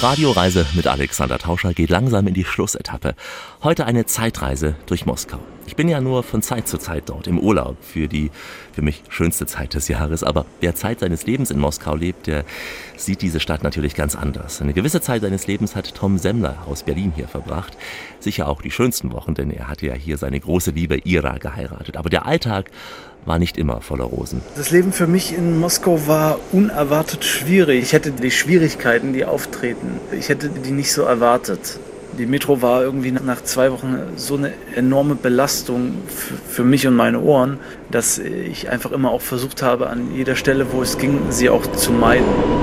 Radioreise mit Alexander Tauscher geht langsam in die Schlussetappe. Heute eine Zeitreise durch Moskau. Ich bin ja nur von Zeit zu Zeit dort im Urlaub für die für mich schönste Zeit des Jahres. Aber wer Zeit seines Lebens in Moskau lebt, der sieht diese Stadt natürlich ganz anders. Eine gewisse Zeit seines Lebens hat Tom Semmler aus Berlin hier verbracht. Sicher auch die schönsten Wochen, denn er hatte ja hier seine große Liebe Ira geheiratet. Aber der Alltag war nicht immer voller Rosen. Das Leben für mich in Moskau war unerwartet schwierig. Ich hätte die Schwierigkeiten, die auftreten, ich hätte die nicht so erwartet. Die Metro war irgendwie nach 2 Wochen so eine enorme Belastung für mich und meine Ohren, dass ich einfach immer auch versucht habe, an jeder Stelle, wo es ging, sie auch zu meiden.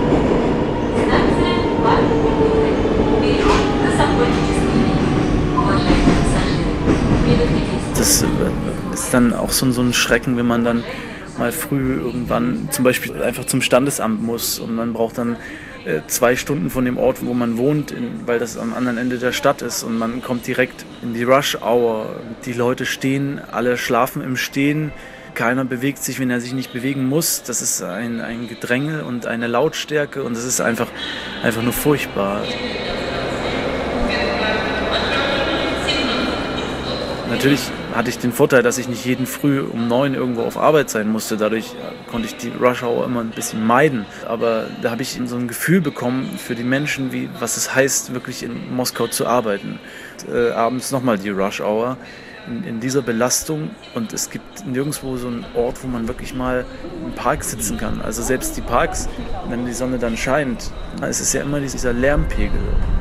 Das ist dann auch so ein Schrecken, wenn man dann mal früh irgendwann zum Beispiel einfach zum Standesamt muss und man braucht dann 2 Stunden von dem Ort, wo man wohnt, weil das am anderen Ende der Stadt ist und man kommt direkt in die Rush-Hour. Die Leute stehen, alle schlafen im Stehen, keiner bewegt sich, wenn er sich nicht bewegen muss. Das ist ein Gedränge und eine Lautstärke und das ist einfach nur furchtbar. Natürlich hatte ich den Vorteil, dass ich nicht jeden Früh um 9 irgendwo auf Arbeit sein musste. Dadurch konnte ich die Rush-Hour immer ein bisschen meiden. Aber da habe ich so ein Gefühl bekommen für die Menschen, was es heißt, wirklich in Moskau zu arbeiten. Abends nochmal die Rush-Hour in dieser Belastung. Und es gibt nirgendwo so einen Ort, wo man wirklich mal im Park sitzen kann. Also selbst die Parks, wenn die Sonne dann scheint, es ist ja immer dieser Lärmpegel.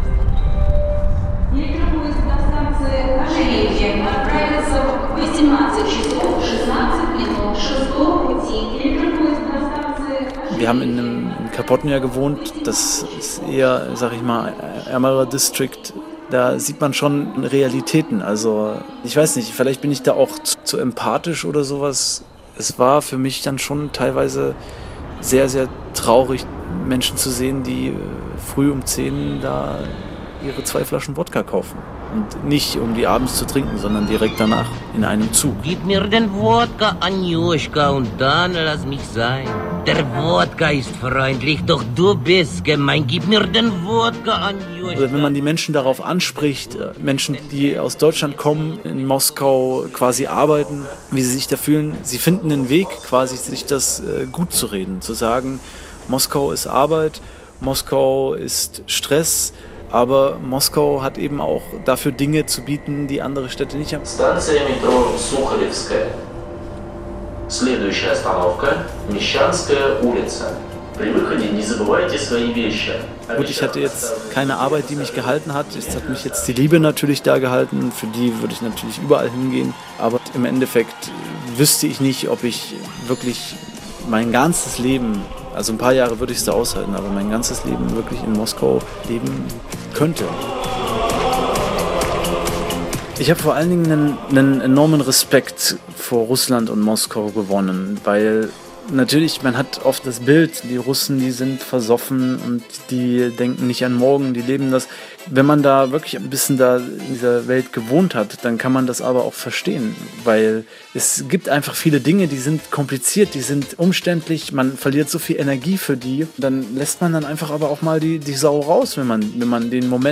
Wir haben in einem Kapotnja gewohnt, das ist eher, sag ich mal, ärmerer District. Da sieht man schon Realitäten. Also ich weiß nicht, vielleicht bin ich da auch zu empathisch oder sowas. Es war für mich dann schon teilweise sehr, sehr traurig, Menschen zu sehen, die früh um 10 da ihre 2 Flaschen Wodka kaufen. Und nicht, um die abends zu trinken, sondern direkt danach in einem Zug. Gib mir den Wodka, Anjuschka, und dann lass mich sein. Der Wodka ist freundlich, doch du bist gemein. Gib mir den Wodka, Anjuschka. Also wenn man die Menschen darauf anspricht, Menschen, die aus Deutschland kommen, in Moskau quasi arbeiten, wie sie sich da fühlen, sie finden einen Weg, quasi sich das gut zu reden. Zu sagen, Moskau ist Arbeit, Moskau ist Stress, aber Moskau hat eben auch dafür Dinge zu bieten, die andere Städte nicht haben. Станция метро Сухаревская. Следующая остановка Мещанская улица. При выходе не забывайте свои вещи. Gut, ich hatte jetzt keine Arbeit, die mich gehalten hat. Es hat mich jetzt die Liebe natürlich da gehalten. Für die würde ich natürlich überall hingehen. Aber im Endeffekt wüsste ich nicht, ob ich wirklich mein ganzes Leben, also ein paar Jahre würde ich es da aushalten, aber mein ganzes Leben wirklich in Moskau leben könnte. Ich habe vor allen Dingen einen enormen Respekt vor Russland und Moskau gewonnen, weil natürlich, man hat oft das Bild, die Russen, die sind versoffen und die denken nicht an morgen, die leben das. Wenn man da wirklich ein bisschen da in dieser Welt gewohnt hat, dann kann man das aber auch verstehen, weil es gibt einfach viele Dinge, die sind kompliziert, die sind umständlich, man verliert so viel Energie für die. Dann lässt man dann einfach aber auch mal die Sau raus, wenn man den Moment